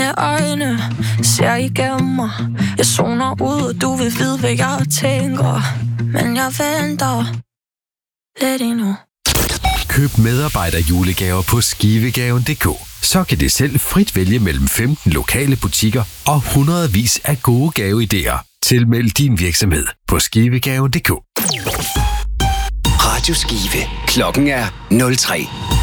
Dine øjne ser igennem mig. Jeg zoner ud, og du vil vide, hvad jeg tænker. Men jeg venter lidt endnu. Køb medarbejderjulegaver på skivegaven.dk. Så kan det selv frit vælge mellem 15 lokale butikker og hundredvis af gode gaveidéer. Tilmeld din virksomhed på skivegaven.dk. Radio Skive. Klokken er 03.